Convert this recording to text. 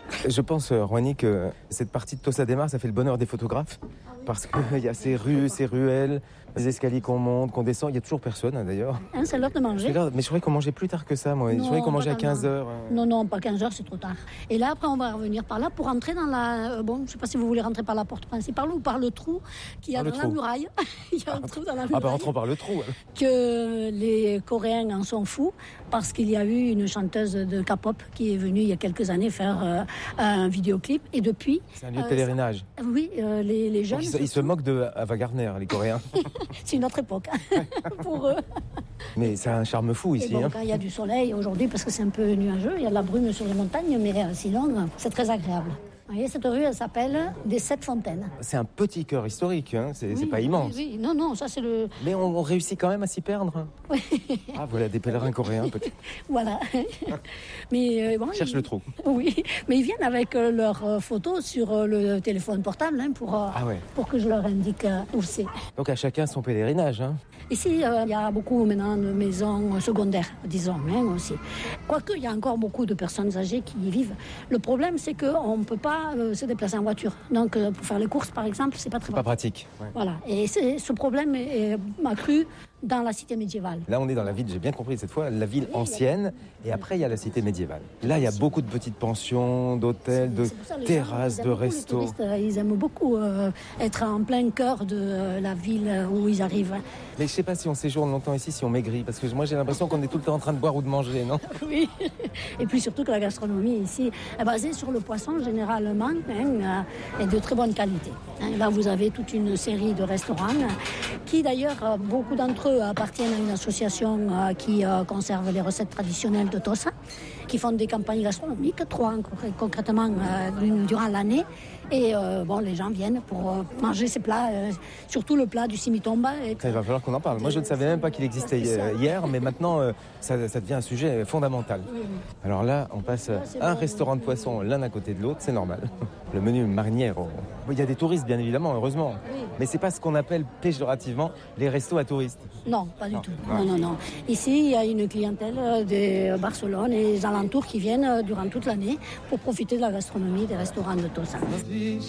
Je pense, Rouani, que cette partie de Tossa de Mar, ça fait le bonheur des photographes. Parce qu'il y a ces rues, ces ruelles, les escaliers qu'on monte, qu'on descend. Il n'y a toujours personne, d'ailleurs. C'est l'heure de manger. Mais je croyais qu'on mangeait plus tard que ça, moi. Je croyais qu'on mangeait à 15h. Non, pas 15h, c'est trop tard. Et là, après, on va revenir par là pour entrer dans la... je ne sais pas si vous voulez rentrer par la porte principale ou par le trou qu'il y a dans la muraille. Il y a un trou dans la muraille. Rentrons par le trou. Que les Coréens en sont fous parce qu'il y a eu une chanteuse de K-pop qui est venue il y a quelques années faire un vidéoclip. Et depuis... C'est un lieu de pèlerinage. Oui, les jeunes... Ils se moquent de Ava Gardner, les Coréens. C'est une autre époque pour eux. Mais c'est un charme fou ici. Quand il y a du soleil aujourd'hui, parce que c'est un peu nuageux, il y a de la brume sur les montagnes, mais sinon, c'est très agréable. Vous voyez, cette rue, elle s'appelle des Sept Fontaines. C'est un petit cœur historique, c'est pas immense. Oui, non, ça c'est le... Mais on réussit quand même à s'y perdre. Oui. Voilà, des pèlerins coréens peut-être. Voilà. Mais cherche le trou. Oui, mais ils viennent avec leurs photos sur le téléphone portable pour que je leur indique où c'est. Donc à chacun son pèlerinage. Ici, il y a beaucoup maintenant de maisons secondaires, disons, aussi. Quoique, il y a encore beaucoup de personnes âgées qui y vivent. Le problème, c'est qu'on ne peut pas se déplacer en voiture. Donc, pour faire les courses, par exemple, c'est pas très pratique. Ouais. Voilà. Et ce problème est accru dans la cité médiévale. Là, on est dans la ville, j'ai bien compris cette fois, la ville ancienne. Et après, il y a la cité médiévale. Là, il y a beaucoup de petites pensions, d'hôtels, de terrasses, de restos. Ils aiment beaucoup être en plein cœur de la ville où ils arrivent. Mais je ne sais pas si on séjourne longtemps ici, si on maigrit. Parce que moi, j'ai l'impression qu'on est tout le temps en train de boire ou de manger, non? Oui. Et puis surtout que la gastronomie ici est basée sur le poisson, généralement, et de très bonne qualité. Là, vous avez toute une série de restaurants qui, d'ailleurs, beaucoup d'entre eux appartiennent à une association qui conserve les recettes traditionnelles de Tossa, qui font des campagnes gastronomiques, 3 concrètement durant l'année. Et les gens viennent pour manger ces plats, surtout le plat du simitomba. Ça, il va falloir qu'on en parle. Moi, je ne savais même pas qu'il existait hier, mais maintenant, ça devient un sujet fondamental. Oui. Alors là, on passe un restaurant de poisson l'un à côté de l'autre, c'est normal. Le menu marinière. Il y a des touristes, bien évidemment, heureusement. Oui. Mais c'est pas ce qu'on appelle péjorativement les restos à touristes. Non, pas du tout. Non. Ici, il y a une clientèle de Barcelone et des alentours qui viennent durant toute l'année pour profiter de la gastronomie des restaurants de Tossa.